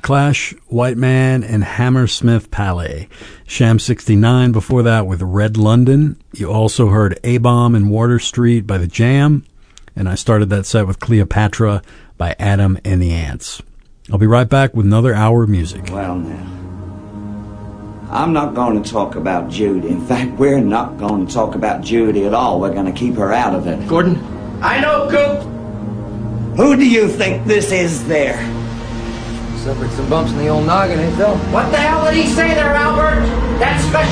Clash, White Man, and Hammersmith Palais. Sham 69 before that with Red London. You also heard A-Bomb and Water Street by The Jam. And I started that set with Cleopatra by Adam and the Ants. I'll be right back with another hour of music. Well, now, I'm not going to talk about Judy. In fact, we're not going to talk about Judy at all. We're going to keep her out of it. Gordon? I know, Coop. Who do you think this is there? Suffered some bumps in the old noggin, eh, Phil? What the hell did he say there, Albert? That special